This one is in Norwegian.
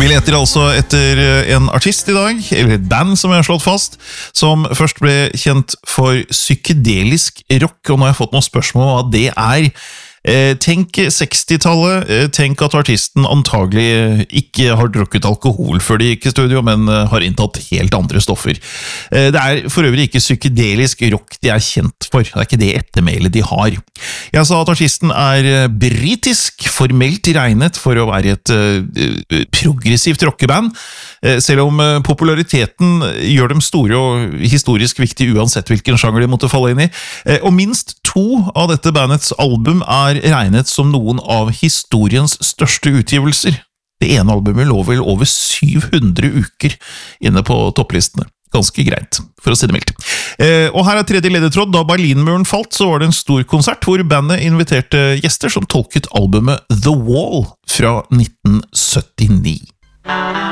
Vi leter altså etter en artist i dag, eller et band som jeg har slått fast, som først ble kjent for psykedelisk rock, og nå har jeg fått noen spørsmål om hva det er. Tenk 60-tallet, tenk at artisten antagelig ikke har drukket alkohol før de gikk i studio, men har inntatt helt andre stoffer. Det er for øvrig ikke psykedelisk rock de er kjent for, det er ikke det ettermælet de har. Jeg sa at artisten er britisk, formelt regnet for å være et progressivt rockeband, selv om populariteten gjør dem store og historisk viktige uansett hvilken sjanger de måtte falle inn i. Og minst 2 av dette bandets album er regnet som noen av historiens største utgivelser. Det ene albumet lå vel over 700 uker inne på topplistene. Ganske greit, for å si det mildt. Og her er tredje ledetråd. Da Berlinmuren falt, så var det en stor konsert hvor bandet inviterte gjester som tolket albumet The Wall fra 1979.